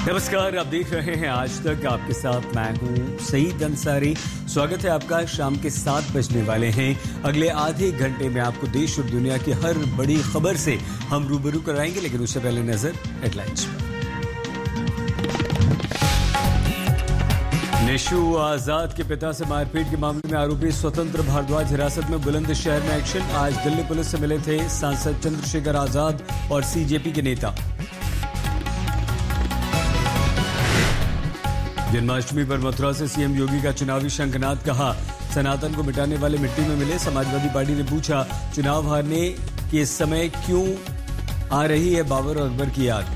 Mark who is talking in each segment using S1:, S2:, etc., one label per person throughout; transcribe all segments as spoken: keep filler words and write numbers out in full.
S1: नमस्कार, आप देख रहे हैं आज तक। आपके साथ मैं हूं सईद अंसारी। स्वागत है आपका। शाम के सात बजने वाले हैं। अगले आधे घंटे में आपको देश और दुनिया की हर बड़ी खबर से हम रूबरू कराएंगे, लेकिन उससे पहले नजर हेडलाइंस पर। निशु आजाद के पिता से मारपीट के मामले में आरोपी स्वतंत्र भारद्वाज हिरासत में। बुलंदशहर में एक्शन। आज दिल्ली पुलिस से मिले थे सांसद चंद्रशेखर आजाद और सीजेपी के नेता। जन्माष्टमी पर मथुरा से सीएम योगी का चुनावी शंखनाद। कहा, सनातन को मिटाने वाले मिट्टी में मिले। समाजवादी पार्टी ने पूछा, चुनाव हारने के समय क्यों आ रही है बाबर और अकबर की याद।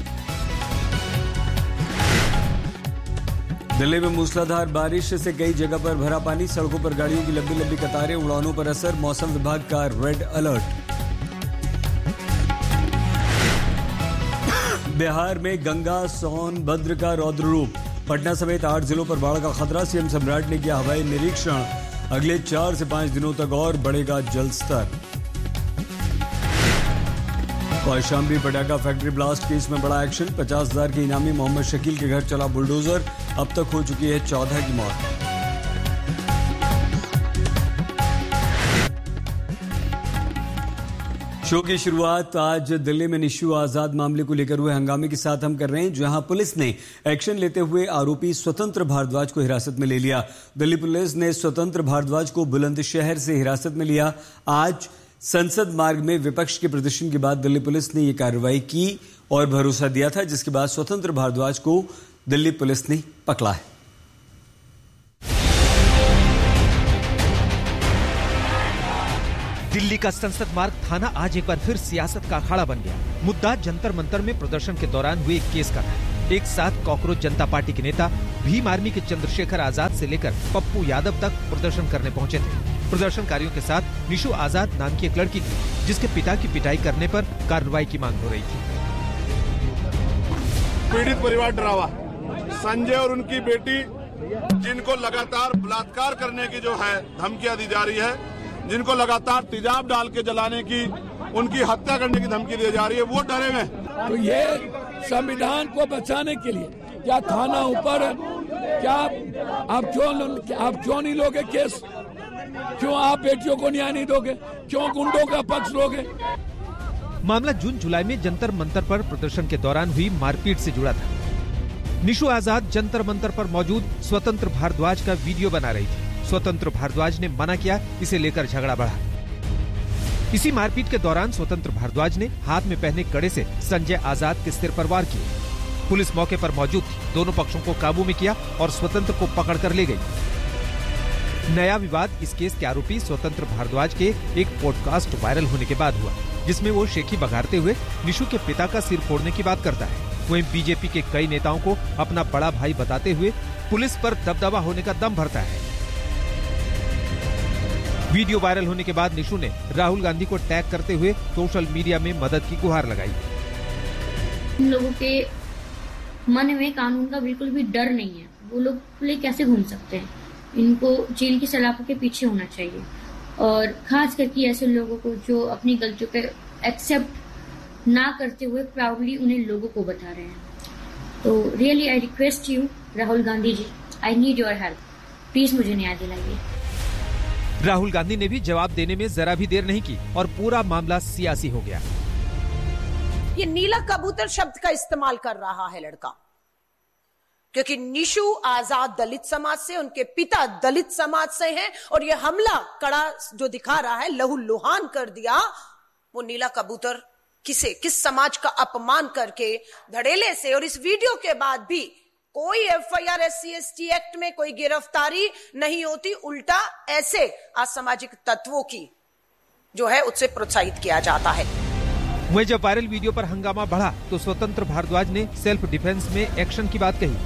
S1: दिल्ली में मूसलाधार बारिश से कई जगह पर भरा पानी। सड़कों पर गाड़ियों की लंबी लंबी कतारें। उड़ानों पर असर। मौसम विभाग का रेड अलर्ट। बिहार में गंगा सोन भद्र का रौद्र रूप। पटना समेत आठ जिलों पर बाढ़ का खतरा। सीएम सम्राट ने किया हवाई निरीक्षण। अगले चार से पांच दिनों तक और बढ़ेगा जल स्तर। कौशाम्बी पटाखा फैक्ट्री ब्लास्ट केस में बड़ा एक्शन। पचास हजार के इनामी मोहम्मद शकील के घर चला बुलडोजर। अब तक हो चुकी है चौदह की मौत। शो की शुरुआत आज दिल्ली में निशु आजाद मामले को लेकर हुए हंगामे के साथ हम कर रहे हैं, जहां पुलिस ने एक्शन लेते हुए आरोपी स्वतंत्र भारद्वाज को हिरासत में ले लिया। दिल्ली पुलिस ने स्वतंत्र भारद्वाज को बुलंदशहर से हिरासत में लिया। आज संसद मार्ग में विपक्ष के प्रदर्शन के बाद दिल्ली पुलिस ने यह कार्रवाई की और भरोसा दिया था, जिसके बाद स्वतंत्र भारद्वाज को दिल्ली पुलिस ने पकड़ा है।
S2: दिल्ली का संसद मार्ग थाना आज एक बार फिर सियासत का अखाड़ा बन गया। मुद्दा जंतर मंतर में प्रदर्शन के दौरान हुए एक केस का था। एक साथ कॉकरोच जनता पार्टी के नेता भीम आर्मी के चंद्रशेखर आजाद से लेकर पप्पू यादव तक प्रदर्शन करने पहुंचे थे। प्रदर्शनकारियों के साथ निशु आजाद नाम की एक लड़की थी, जिसके पिता की पिटाई करने पर कार्रवाई की मांग हो रही थी।
S3: पीड़ित परिवार डरावा। संजय और उनकी बेटी, जिनको लगातार बलात्कार करने की जो है धमकियां दी जा रही है, जिनको लगातार तेजाब डाल के जलाने की, उनकी हत्या करने की धमकी दी जा रही है, वो डरे हुए।
S4: तो ये संविधान को बचाने के लिए क्या थाना ऊपर, क्या आप क्यों आप क्यों नहीं लोगे केस? क्यों आप बेटियों को न्याय नहीं दोगे? क्यों गुंडों का पक्ष लोगे?
S2: मामला जून जुलाई में जंतर मंतर पर प्रदर्शन के दौरान हुई मारपीट से जुड़ा था। निशु आजाद जंतर मंतर पर मौजूद स्वतंत्र भारद्वाज का वीडियो बना रही थी। स्वतंत्र भारद्वाज ने मना किया, इसे लेकर झगड़ा बढ़ा। इसी मारपीट के दौरान स्वतंत्र भारद्वाज ने हाथ में पहने कड़े से संजय आजाद के सिर पर वार किए। पुलिस मौके पर मौजूद थी, दोनों पक्षों को काबू में किया और स्वतंत्र को पकड़कर ले गई। नया विवाद इस केस के आरोपी स्वतंत्र भारद्वाज के एक पॉडकास्ट वायरल होने के बाद हुआ, जिसमें वो शेखी बघारते हुए निशु के पिता का सिर फोड़ने की बात करता है। वहीं बीजेपी के कई नेताओं को अपना बड़ा भाई बताते हुए पुलिस पर दबदबा होने का दम भरता है। वीडियो वायरल होने के बाद निशु ने राहुल गांधी को टैग करते हुए सोशल मीडिया में मदद की गुहार लगाई।
S5: इन लोगों के मन में कानून का बिल्कुल भी डर नहीं है। वो लोग खुले कैसे घूम सकते हैं? इनको जेल की सलाखों के पीछे होना चाहिए, और खास करके ऐसे लोगों को जो अपनी गलतियों पे एक्सेप्ट ना करते हुए प्राउडली उन्हें लोगों को बता रहे हैं। तो really I request you Rahul Gandhi ji, I need your help, please मुझे न्याय दिलाइए।
S2: राहुल गांधी ने भी जवाब देने में जरा भी देर नहीं की और पूरा मामला सियासी हो गया।
S6: ये नीला कबूतर शब्द का इस्तेमाल कर रहा है लड़का, क्योंकि निशु आजाद दलित समाज से, उनके पिता दलित समाज से हैं, और ये हमला कड़ा जो दिखा रहा है, लहू लुहान कर दिया। वो नीला कबूतर किसे, किस समाज का अपमान करके धड़ेले से, और इस वीडियो के बाद भी कोई एफआईआर एससी एसटी एक्ट में कोई गिरफ्तारी नहीं होती, उल्टा ऐसे असामाजिक तत्वों की जो है उससे प्रोत्साहित किया जाता है।
S2: वहीं जब वायरल वीडियो पर हंगामा बढ़ा तो स्वतंत्र भारद्वाज ने सेल्फ डिफेंस में एक्शन की बात कही।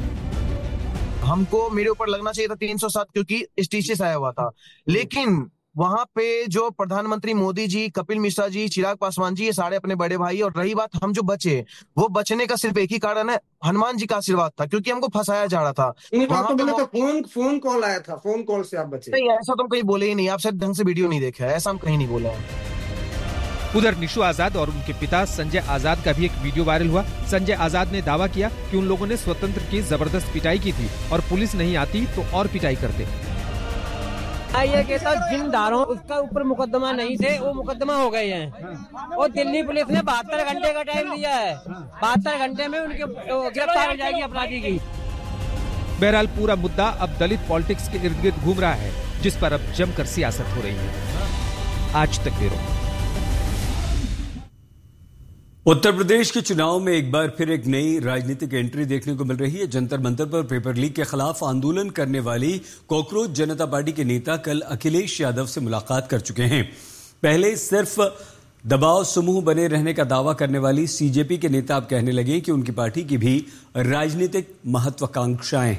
S7: हमको मेरे ऊपर लगना चाहिए था तीन सौ सात, क्योंकि स्टिचेस आया हुआ था, लेकिन वहां पे जो प्रधानमंत्री मोदी जी, कपिल मिश्रा जी, चिराग पासवान जी, ये सारे अपने बड़े भाई, और रही बात हम जो बचे, वो बचने का सिर्फ एक ही कारण है, हनुमान जी का आशीर्वाद था, क्योंकि हमको फंसाया जा रहा था।
S8: तो बोले तो फोन फोन कॉल आया था, फोन कॉल से आप बचे।
S7: नहीं, ऐसा तो हम कहीं बोले ही नहीं, आप शायद ढंग से वीडियो नहीं देखा है, ऐसा हम कहीं नहीं बोला है।
S2: उधर निशु आजाद और उनके पिता संजय आजाद का भी एक वीडियो वायरल हुआ। संजय आजाद ने दावा किया कि उन लोगों ने स्वतंत्र की जबरदस्त पिटाई की थी और पुलिस नहीं आती तो और पिटाई करते।
S9: ये कहता जिन धारों उसका ऊपर मुकदमा नहीं थे वो मुकदमा हो गए हैं और दिल्ली पुलिस ने बहत्तर घंटे का टाइम दिया है। बहत्तर घंटे में उनके गिरफ्तार हो जाएगी अपराधी की।
S2: बहरहाल पूरा मुद्दा अब दलित पॉलिटिक्स के इर्द गिर्द घूम रहा है, जिस पर अब जमकर सियासत हो रही है। आज तक ब्यूरो।
S1: उत्तर प्रदेश के चुनाव में एक बार फिर एक नई राजनीतिक एंट्री देखने को मिल रही है। जंतर मंतर पर पेपर लीक के खिलाफ आंदोलन करने वाली कॉकरोच जनता पार्टी के नेता कल अखिलेश यादव से मुलाकात कर चुके हैं। पहले सिर्फ दबाव समूह बने रहने का दावा करने वाली सीजेपी के नेता अब कहने लगे कि उनकी पार्टी की भी राजनीतिक महत्वाकांक्षाएं।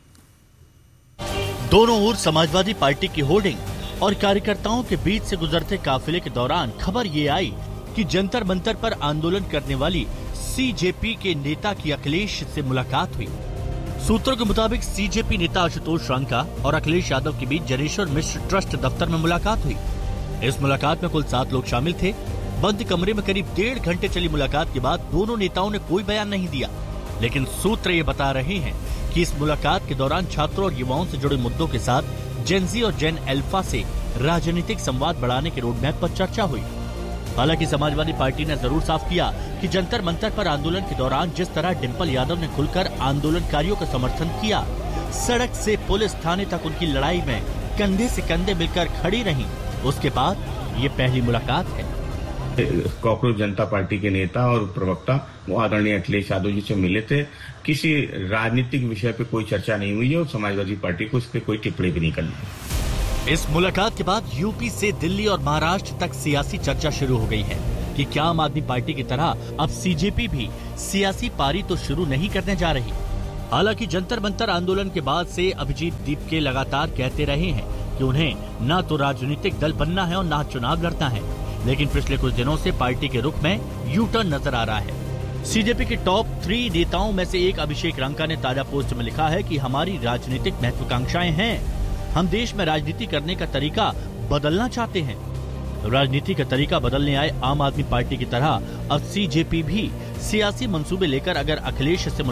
S10: दोनों ओर समाजवादी पार्टी की होर्डिंग और कार्यकर्ताओं के बीच से गुजरते काफिले के दौरान खबर ये आई कि जंतर मंतर पर आंदोलन करने वाली सीजेपी के नेता की अखिलेश से मुलाकात हुई। सूत्रों के मुताबिक सीजेपी नेता आशुतोष रंका और अखिलेश यादव के बीच जनेश्वर मिश्र ट्रस्ट दफ्तर में मुलाकात हुई। इस मुलाकात में कुल सात लोग शामिल थे। बंद कमरे में करीब डेढ़ घंटे चली मुलाकात के बाद दोनों नेताओं ने कोई बयान नहीं दिया, लेकिन सूत्र ये बता रहे हैं कि इस मुलाकात के दौरान छात्रों और युवाओं से जुड़े मुद्दों के साथ जेनजी और जेन अल्फा से राजनीतिक संवाद बढ़ाने के रोडमैप पर चर्चा हुई। हालांकि समाजवादी पार्टी ने जरूर साफ किया कि जंतर मंतर पर आंदोलन के दौरान जिस तरह डिंपल यादव ने खुलकर आंदोलनकारियों का समर्थन किया, सड़क से पुलिस थाने तक उनकी लड़ाई में कंधे से कंधे मिलकर खड़ी रही, उसके बाद ये पहली मुलाकात है।
S11: कॉकरोच जनता पार्टी के नेता और प्रवक्ता वो आदरणीय अखिलेश यादव जी से मिले थे। किसी राजनीतिक विषय पे कोई चर्चा नहीं हुई है और समाजवादी पार्टी को इस पे कोई टिप्पणी भी नहीं करनी।
S10: इस मुलाकात के बाद यूपी से दिल्ली और महाराष्ट्र तक सियासी चर्चा शुरू हो गई है कि क्या आम आदमी पार्टी की तरह अब सीजेपी भी सियासी पारी तो शुरू नहीं करने जा रही। हालांकि जंतर मंतर आंदोलन के बाद से अभिजीत दीपके लगातार कहते रहे हैं कि उन्हें न तो राजनीतिक दल बनना है और न चुनाव लड़ना है, लेकिन पिछले कुछ दिनों से पार्टी के रुख में यू टर्न नजर आ रहा है। सीजेपी के टॉप थ्री नेताओं में से एक अभिषेक रंका ने ताजा पोस्ट में लिखा है कि हमारी राजनीतिक महत्वाकांक्षाएं हैं, हम देश में राजनीति करने का तरीका बदलना चाहते हैं। राजनीति का तरीका बदलने आए आम आदमी पार्टी की तरह अब सीजेपी भी सियासी मंसूबे लेकर अगर अखिलेश से